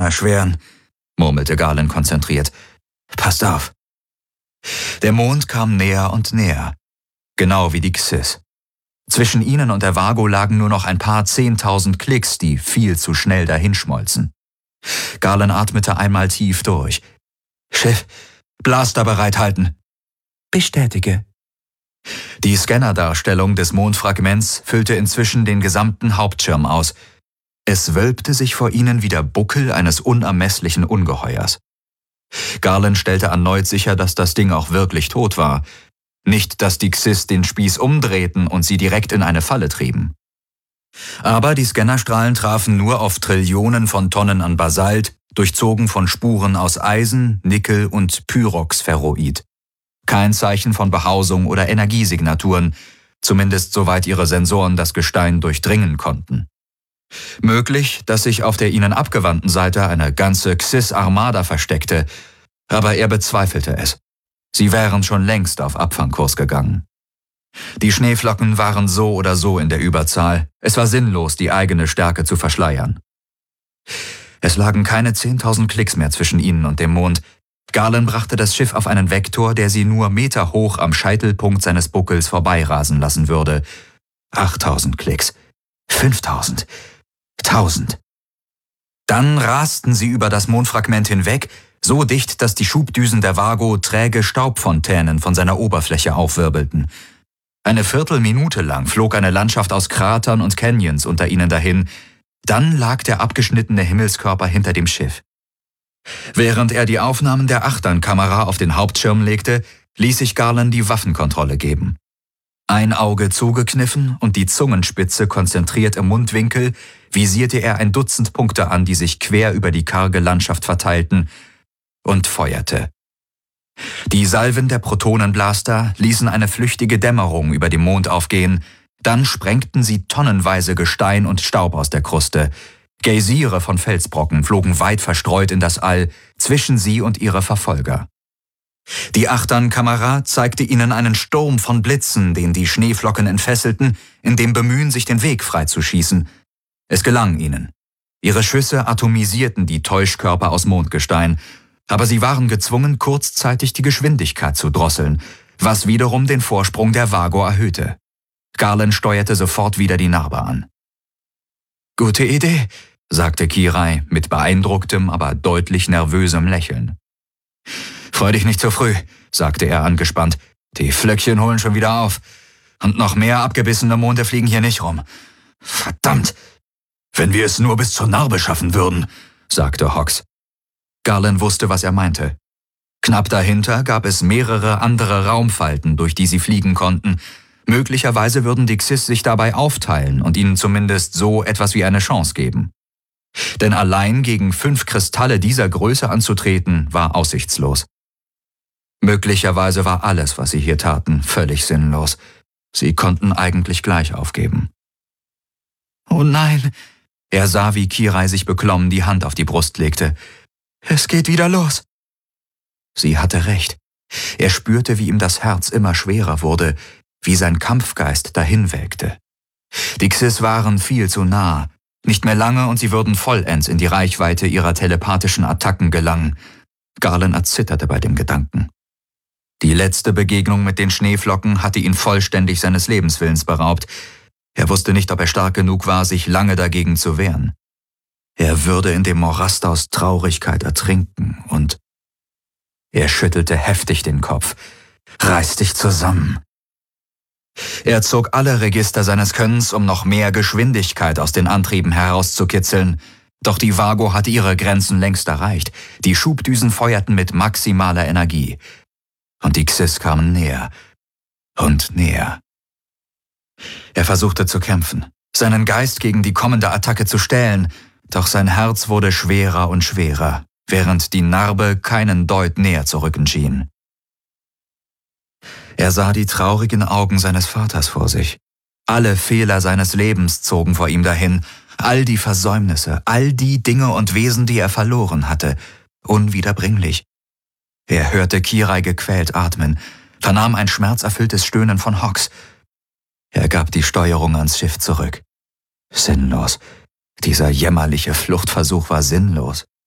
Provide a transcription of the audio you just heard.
erschweren«, murmelte Garland konzentriert. »Passt auf.« Der Mond kam näher und näher, genau wie die Xyz. Zwischen ihnen und der Vago lagen nur noch ein paar 10.000 Klicks, die viel zu schnell dahinschmolzen. Garland atmete einmal tief durch. »Schiff, Blaster bereithalten.« »Bestätige.« Die Scannerdarstellung des Mondfragments füllte inzwischen den gesamten Hauptschirm aus. Es wölbte sich vor ihnen wie der Buckel eines unermesslichen Ungeheuers. Garland stellte erneut sicher, dass das Ding auch wirklich tot war. Nicht, dass die Xyz den Spieß umdrehten und sie direkt in eine Falle trieben. Aber die Scannerstrahlen trafen nur auf Trillionen von Tonnen an Basalt, durchzogen von Spuren aus Eisen, Nickel und Pyroxferroid. Kein Zeichen von Behausung oder Energiesignaturen, zumindest soweit ihre Sensoren das Gestein durchdringen konnten. Möglich, dass sich auf der ihnen abgewandten Seite eine ganze Xyz-Armada versteckte, aber er bezweifelte es. Sie wären schon längst auf Abfangkurs gegangen. Die Schneeflocken waren so oder so in der Überzahl. Es war sinnlos, die eigene Stärke zu verschleiern. Es lagen keine 10.000 Klicks mehr zwischen ihnen und dem Mond. Garland brachte das Schiff auf einen Vektor, der sie nur meterhoch am Scheitelpunkt seines Buckels vorbeirasen lassen würde. 8.000 Klicks, 5.000, 1.000. Dann rasten sie über das Mondfragment hinweg, so dicht, dass die Schubdüsen der Vago träge Staubfontänen von seiner Oberfläche aufwirbelten. Eine Viertelminute lang flog eine Landschaft aus Kratern und Canyons unter ihnen dahin. Dann lag der abgeschnittene Himmelskörper hinter dem Schiff. Während er die Aufnahmen der Achternkamera auf den Hauptschirm legte, ließ sich Garland die Waffenkontrolle geben. Ein Auge zugekniffen und die Zungenspitze konzentriert im Mundwinkel, visierte er ein Dutzend Punkte an, die sich quer über die karge Landschaft verteilten, und feuerte. Die Salven der Protonenblaster ließen eine flüchtige Dämmerung über dem Mond aufgehen, dann sprengten sie tonnenweise Gestein und Staub aus der Kruste. Geysire von Felsbrocken flogen weit verstreut in das All, zwischen sie und ihre Verfolger. Die Achternkamera zeigte ihnen einen Sturm von Blitzen, den die Schneeflocken entfesselten, in dem Bemühen, sich den Weg freizuschießen. Es gelang ihnen. Ihre Schüsse atomisierten die Täuschkörper aus Mondgestein, aber sie waren gezwungen, kurzzeitig die Geschwindigkeit zu drosseln, was wiederum den Vorsprung der Vago erhöhte. Garland steuerte sofort wieder die Narbe an. »Gute Idee«, sagte Kirai mit beeindrucktem, aber deutlich nervösem Lächeln. »Freu dich nicht zu früh«, sagte er angespannt. »Die Flöckchen holen schon wieder auf. Und noch mehr abgebissene Monde fliegen hier nicht rum. Verdammt! Wenn wir es nur bis zur Narbe schaffen würden«, sagte Hawks. Garland wusste, was er meinte. Knapp dahinter gab es mehrere andere Raumfalten, durch die sie fliegen konnten. Möglicherweise würden die Xyz sich dabei aufteilen und ihnen zumindest so etwas wie eine Chance geben. Denn allein gegen 5 Kristalle dieser Größe anzutreten, war aussichtslos. Möglicherweise war alles, was sie hier taten, völlig sinnlos. Sie konnten eigentlich gleich aufgeben. »Oh nein!« Er sah, wie Kirai sich beklommen die Hand auf die Brust legte. »Es geht wieder los!« Sie hatte recht. Er spürte, wie ihm das Herz immer schwerer wurde, wie sein Kampfgeist dahinwelkte. Die Xyz waren viel zu nah. Nicht mehr lange und sie würden vollends in die Reichweite ihrer telepathischen Attacken gelangen. Garland erzitterte bei dem Gedanken. Die letzte Begegnung mit den Schneeflocken hatte ihn vollständig seines Lebenswillens beraubt. Er wusste nicht, ob er stark genug war, sich lange dagegen zu wehren. Er würde in dem Morast aus Traurigkeit ertrinken und... Er schüttelte heftig den Kopf. »Reiß dich zusammen!« Er zog alle Register seines Könnens, um noch mehr Geschwindigkeit aus den Antrieben herauszukitzeln. Doch die Vago hatte ihre Grenzen längst erreicht. Die Schubdüsen feuerten mit maximaler Energie. Und die Xyz kamen näher und näher. Er versuchte zu kämpfen, seinen Geist gegen die kommende Attacke zu stählen, doch sein Herz wurde schwerer und schwerer, während die Narbe keinen Deut näher zu rücken schien. Er sah die traurigen Augen seines Vaters vor sich. Alle Fehler seines Lebens zogen vor ihm dahin, all die Versäumnisse, all die Dinge und Wesen, die er verloren hatte, unwiederbringlich. Er hörte Kirai gequält atmen, vernahm ein schmerzerfülltes Stöhnen von Hawks. Er gab die Steuerung ans Schiff zurück. Sinnlos. Dieser jämmerliche Fluchtversuch war sinnlos.